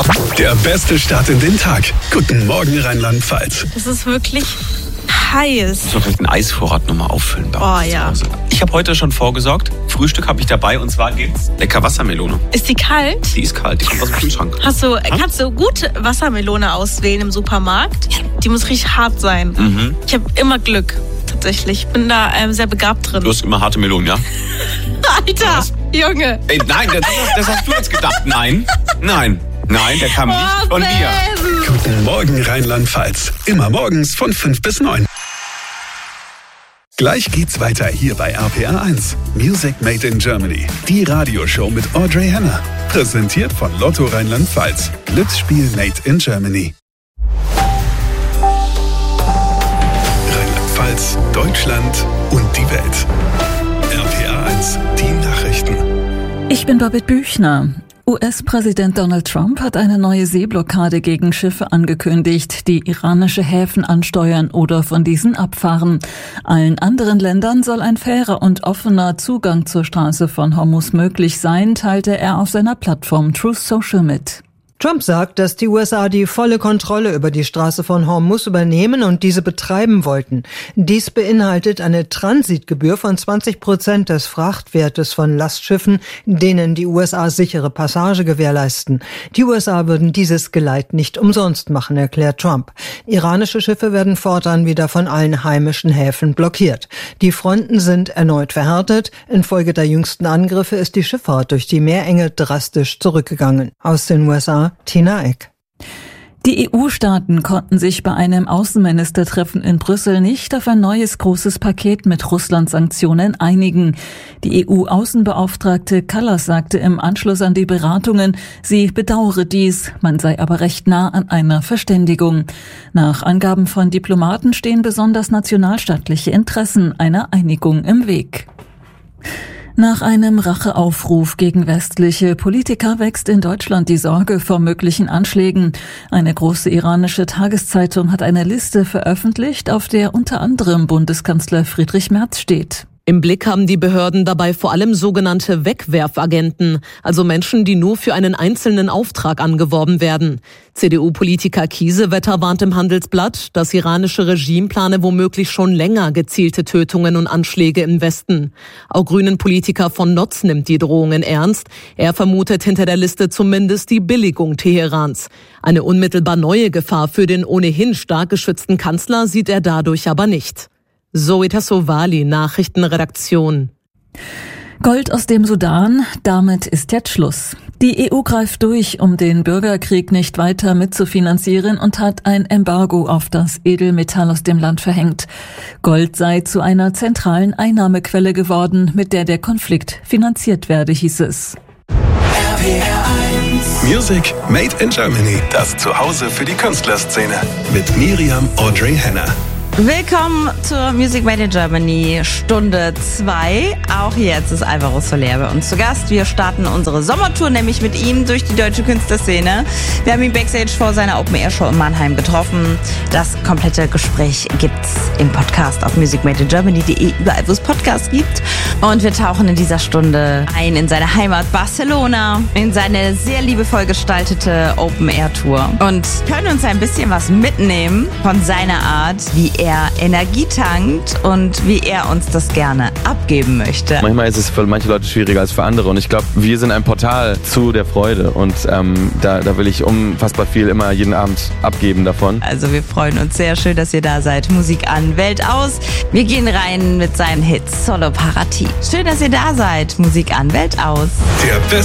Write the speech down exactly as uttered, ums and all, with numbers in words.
Der beste Start in den Tag. Guten Morgen Rheinland-Pfalz. Es ist wirklich heiß. Ich muss vielleicht einen Eisvorrat nochmal auffüllen bei Oh uns ja. zu Hause. Ich habe heute schon vorgesorgt. Frühstück habe ich dabei und zwar gibt's lecker Wassermelone. Ist die kalt? Die ist kalt, die kommt aus dem Kühlschrank. Hast du, kannst du gut Wassermelone auswählen im Supermarkt? Die muss richtig hart sein. Mhm. Ich habe immer Glück, tatsächlich. Ich bin da ähm, sehr begabt drin. Du hast immer harte Melonen, ja? Alter, Was? Junge. Ey, nein, das, das hast du jetzt gedacht. Nein, nein, nein, der kam nicht Oh, von mir. Ben. Guten Morgen Rheinland-Pfalz. Immer morgens von fünf bis neun. Gleich geht's weiter hier bei R P R eins. Music Made in Germany. Die Radioshow mit Audrey Henner. Präsentiert von Lotto Rheinland-Pfalz. Glücksspiel Made in Germany. Rheinland-Pfalz, Deutschland und die Welt. R P R eins, die Nachrichten. Ich bin Babette Büchner. U S-Präsident Donald Trump hat eine neue Seeblockade gegen Schiffe angekündigt, die iranische Häfen ansteuern oder von diesen abfahren. Allen anderen Ländern soll ein fairer und offener Zugang zur Straße von Hormuz möglich sein, teilte er auf seiner Plattform Truth Social mit. Trump sagt, dass die U S A die volle Kontrolle über die Straße von Hormuz übernehmen und diese betreiben wollten. Dies beinhaltet eine Transitgebühr von zwanzig Prozent des Frachtwertes von Lastschiffen, denen die U S A sichere Passage gewährleisten. Die U S A würden dieses Geleit nicht umsonst machen, erklärt Trump. Iranische Schiffe werden fortan wieder von allen heimischen Häfen blockiert. Die Fronten sind erneut verhärtet. Infolge der jüngsten Angriffe ist die Schifffahrt durch die Meerenge drastisch zurückgegangen. Aus den U S A Tina Eck. Die E U-Staaten konnten sich bei einem Außenministertreffen in Brüssel nicht auf ein neues großes Paket mit Russland-Sanktionen einigen. Die E U-Außenbeauftragte Kallas sagte im Anschluss an die Beratungen, sie bedauere dies, man sei aber recht nah an einer Verständigung. Nach Angaben von Diplomaten stehen besonders nationalstaatliche Interessen einer Einigung im Weg. Nach einem Racheaufruf gegen westliche Politiker wächst in Deutschland die Sorge vor möglichen Anschlägen. Eine große iranische Tageszeitung hat eine Liste veröffentlicht, auf der unter anderem Bundeskanzler Friedrich Merz steht. Im Blick haben die Behörden dabei vor allem sogenannte Wegwerfagenten, also Menschen, die nur für einen einzelnen Auftrag angeworben werden. C D U-Politiker Kiesewetter warnt im Handelsblatt, das iranische Regime plane womöglich schon länger gezielte Tötungen und Anschläge im Westen. Auch Grünen-Politiker von Notz nimmt die Drohungen ernst. Er vermutet hinter der Liste zumindest die Billigung Teherans. Eine unmittelbar neue Gefahr für den ohnehin stark geschützten Kanzler sieht er dadurch aber nicht. Zoe Tassovali, Nachrichtenredaktion. Gold aus dem Sudan, damit ist jetzt Schluss. Die E U greift durch, um den Bürgerkrieg nicht weiter mitzufinanzieren und hat ein Embargo auf das Edelmetall aus dem Land verhängt. Gold sei zu einer zentralen Einnahmequelle geworden, mit der der Konflikt finanziert werde, hieß es. R P R eins. Music Made in Germany. Das Zuhause für die Künstlerszene. Mit Miriam Audrey Henner. Willkommen zur Music Made in Germany Stunde zwei. Auch jetzt ist Alvaro Soler bei uns zu Gast. Wir starten unsere Sommertour nämlich mit ihm durch die deutsche Künstlerszene. Wir haben ihn backstage vor seiner Open-Air-Show in Mannheim getroffen. Das komplette Gespräch gibt's im Podcast auf music made in germany punkt de, überall wo es Podcasts gibt. Und wir tauchen in dieser Stunde ein in seine Heimat Barcelona, in seine sehr liebevoll gestaltete Open-Air-Tour und können uns ein bisschen was mitnehmen von seiner Art, wie er Energie tankt und wie er uns das gerne abgeben möchte. Manchmal ist es für manche Leute schwieriger als für andere und ich glaube, wir sind ein Portal zu der Freude und ähm, da, da will ich unfassbar viel immer jeden Abend abgeben davon. Also wir freuen uns sehr, schön, dass ihr da seid. Musik an, Welt aus. Wir gehen rein mit seinen Hits Solo Parati. Schön, dass ihr da seid. Musik an, Welt aus. Der